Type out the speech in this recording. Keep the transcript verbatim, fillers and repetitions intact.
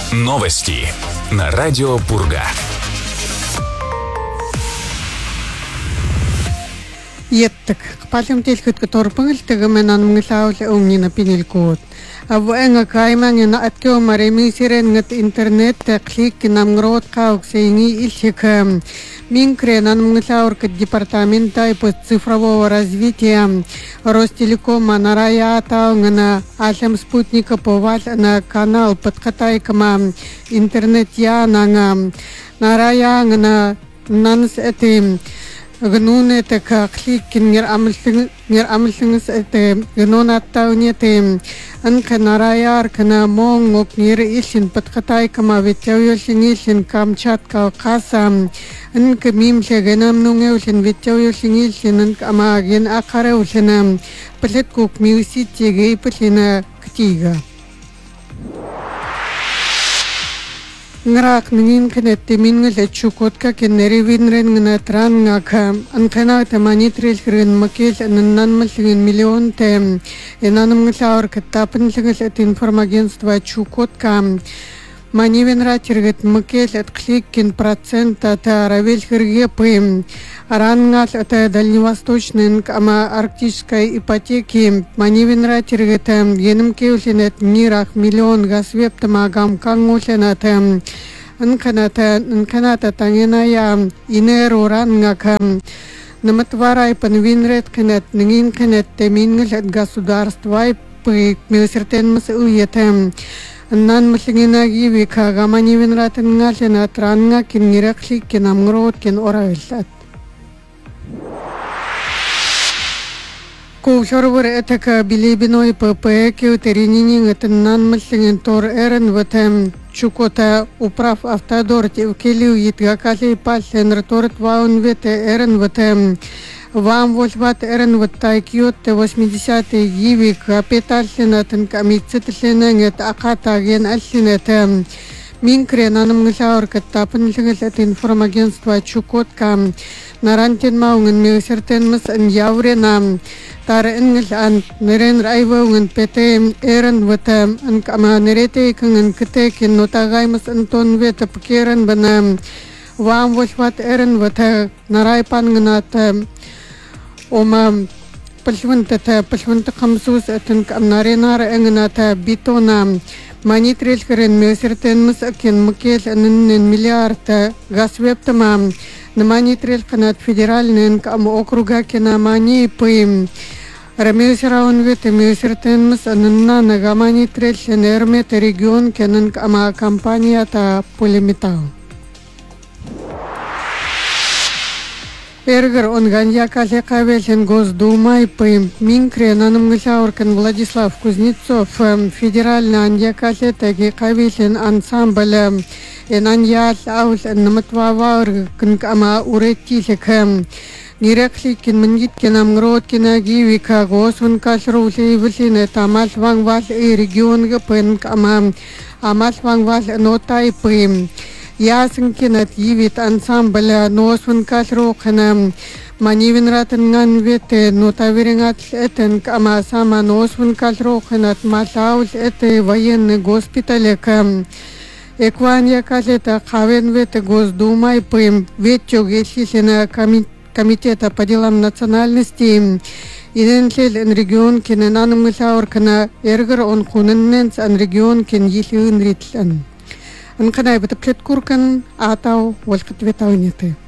Новости на радио Пурга. Еттик. Палем телхөт торпангл тегмен анмглаул умнина пинилкут. Авэнга кайман на аткё маремисерен ngат интернет клик намгрот кауксейни илхикам. Минкрен анмглаур к департамента по цифрового развития Ростелекома нарая таунгна алем спутника повал на канал подкатайкама интернет я на нарая на нанс этим гнуне така кликин нер амлсин нер амлсингс эте гнонаттауниете анка нараяр кана монгок нер ишин подкатайкама ветяюшинишин Камчатка касам анка мимше генамнунгеушин ветяюшинишин анка амаген акареушинам плеткук миуситиге иплина ктига Нрак нинкнет тимингл чукотка кенеревинрен натрангака анкана таманитрил хрен макел нанмалген миллион тем энанмглаур катапнлгэл информагентство чукотка манивенра тиргет макел кликин процента та равел херге пым арангал это дальневосточный ама арктической ипотеки манивенра тиргет еним кеулинет нирах миллион гасвеп тамагам кангулинат анканата анканата тангеная инеру рангакам наматварай панвинрет кенет нингин кенет темингл от государства и милосертенмс уетем Нан маслигинаги вика гамани винратен галена транга кин ниракли кин амгрот кин орайлат. Кушорвар этака билибиной ПП киутеринини гатен нан маслигин тор эрен ватем чукота управ автодор тивкелиу итгакали палсен раторт ваун вете эрен ватем Вам вольват эрен вот тайкиот восьмидесятые гиви капиталсинатен камицетлинэнгет акатаген алсинэтэм минкрен анамглаур каттапнлгэт информагентство чукотка нарантин маунген милсертенмс ан явренам тарэнгэл ан нэрэн райвоунген пэтэм эрен вэтэм ан кама нэрэтэйкэн кэтэкин нотагаймс антон вэtä пкерен бэнэм вам вольват эрен вэtä нарайпангнат Ома палвантата палванта камсус атанк амнаренар энгната битона манитрил хрен месертенмс акен макел аннен миллиард гасвептама на манитрил канат федеральный кам округа кенамани пым рамесраун вет месертенмс аннна на гаманитрил нермет регион кенен кама компания та полиметал Эргер он ганьяка лекавелен Госдумой пым минкрен анамглауркен Владислав Кузнецов федеральный аньяка летаги кавелен ансамбль энаньял аул наматвавар кнкама уретилек Нирекхликин мангиткин амгроткин агивика госван кашрулей вылине тамал вангвал и регион гпен кама амал вангвал нотай пым Ясенкин от Евит ансамбля носван кашрохана манивенратен ган вете нотаверингат этен кама сама носван кашрохана от малаул это военный госпиталь Экванья калета хавен вете Госдумой пым ветчо гесисена комитета по делам национальности Идентлел регион кен нанмглаур кана эргер он хуненненс ан регион кен йилин ритлен Анканай бата плеткуркан атау walkatветауниты.